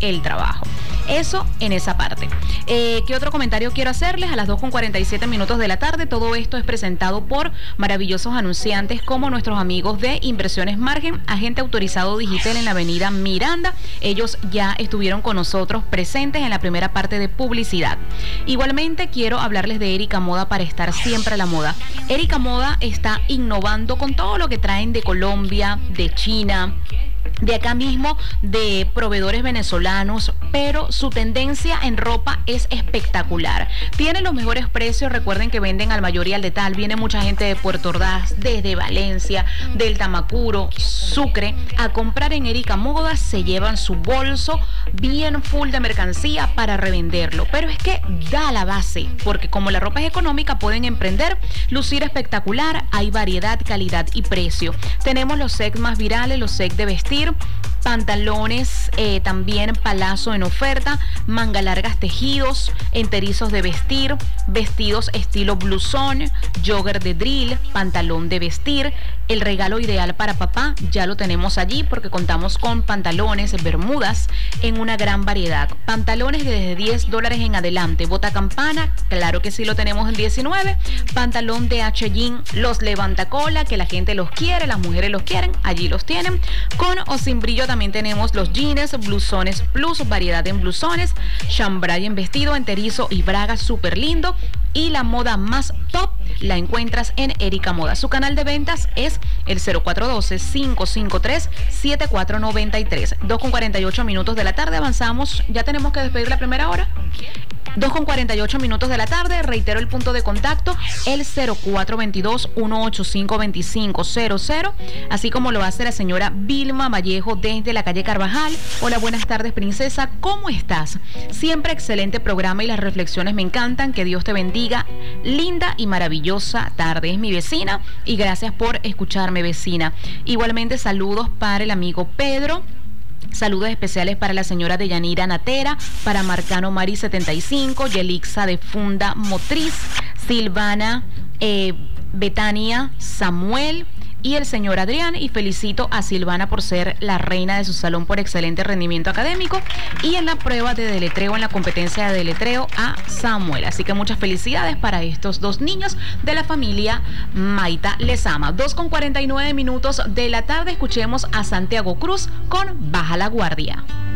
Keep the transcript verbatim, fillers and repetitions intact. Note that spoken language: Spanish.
el trabajo. Eso en esa parte. Eh, ¿Qué otro comentario quiero hacerles? A las dos con cuarenta y siete minutos de la tarde, todo esto es presentado por maravillosos anunciantes como nuestros amigos de Inversiones Margen, agente autorizado digital en la avenida Miranda. Ellos ya estuvieron con nosotros presentes en la primera parte de publicidad. Igualmente quiero hablarles de Erika Moda para estar siempre a la moda. Erika Moda está innovando con todo lo que traen de Colombia, de China, de acá mismo, de proveedores venezolanos, pero su tendencia en ropa es espectacular. Tienen los mejores precios, recuerden que venden al mayor y al detal. Viene mucha gente de Puerto Ordaz, desde Valencia, del Tamacuro, Sucre, a comprar en Erika Moda. Se llevan su bolso bien full de mercancía para revenderlo, pero es que da la base, porque como la ropa es económica, pueden emprender, lucir espectacular, hay variedad, calidad y precio. Tenemos los sets más virales, los sets de vestir, pantalones eh, también Palazzo en oferta, manga largas tejidos, enterizos de vestir, vestidos estilo blusón, jogger de drill, pantalón de vestir. El regalo ideal para papá ya lo tenemos allí porque contamos con pantalones, bermudas en una gran variedad. Pantalones desde diez dólares en adelante. Bota campana, claro que sí lo tenemos en diecinueve. Pantalón de H jean, los levanta cola, que la gente los quiere, las mujeres los quieren, allí los tienen. Con o sin brillo también tenemos los jeans, blusones plus, variedad en blusones, chambray en vestido, enterizo y braga súper lindo. Y la moda más top la encuentras en Erika Moda. Su canal de ventas es el cero cuatro uno dos, cinco cinco tres, siete cuatro nueve tres. dos con cuarenta y ocho minutos de la tarde, avanzamos. Ya tenemos que despedir la primera hora. dos con cuarenta y ocho minutos de la tarde, reitero el punto de contacto, el cero cuatro dos dos, uno ocho cinco, dos cinco cero cero, así como lo hace la señora Vilma Vallejo desde la calle Carvajal. Hola, buenas tardes, princesa, ¿cómo estás? Siempre excelente programa y las reflexiones me encantan, que Dios te bendiga, linda y maravillosa tarde, es mi vecina y gracias por escucharme, vecina. Igualmente saludos para el amigo Pedro. Saludos especiales para la señora Deyanira Natera, para Marcano Mari setenta y cinco, Yelixa de Funda Motriz, Silvana, eh, Betania, Samuel y el señor Adrián, y felicito a Silvana por ser la reina de su salón por excelente rendimiento académico y en la prueba de deletreo, en la competencia de deletreo, a Samuel. Así que muchas felicidades para estos dos niños de la familia Maita Lezama. dos con cuarenta y nueve minutos de la tarde, escuchemos a Santiago Cruz con Baja la Guardia.